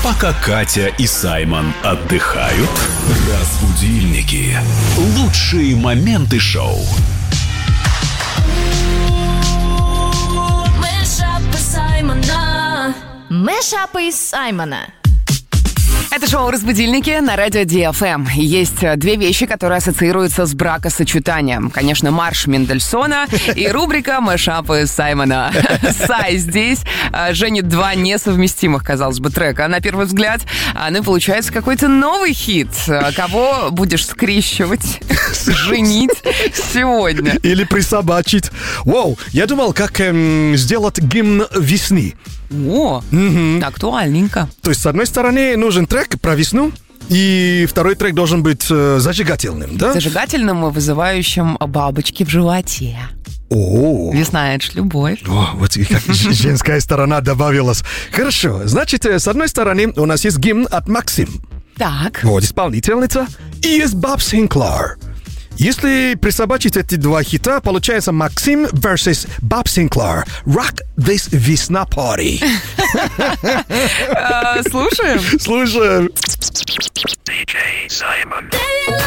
Пока Катя и Саймон отдыхают, разбудильники. Лучшие моменты шоу. Мэшапы из Саймона. Это шоу «Разбудильники» на радио DFM. Есть две вещи, которые ассоциируются с бракосочетанием. Конечно, марш Мендельсона и рубрика «Мэшапы Саймона». Сай здесь женит два несовместимых, казалось бы, трека. На первый взгляд, ну и получается какой-то новый хит. Кого будешь скрещивать, женить сегодня? Или присобачить. Вау, я думал, как сделать гимн весны. О, актуальненько. То есть, с одной стороны, нужен трек про весну, и второй трек должен быть зажигательным, да? Зажигательным и вызывающим бабочки в животе. О, Весна — это ж любовь. О, вот и как женская сторона добавилась. Хорошо, значит, с одной стороны у нас есть гимн от Максим. Так. Вот исполнительница. И есть Боб Синклар. Если присобачить эти два хита, получается Максим vs. Боб Синклар. Rock this весна party. Слушаем. Слушаем. DJ Simon.